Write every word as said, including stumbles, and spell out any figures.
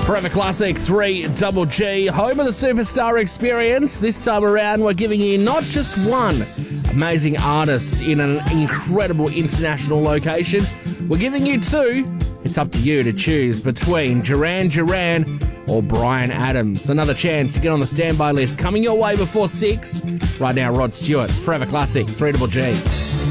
Forever Classic three Double G, home of the Superstar Experience. This time around, we're giving you not just one amazing artist in an incredible international location. We're giving you two. It's up to you to choose between Duran Duran or Bryan Adams. Another chance to get on the standby list coming your way before six. Right now, Rod Stewart, Forever Classic three Double G.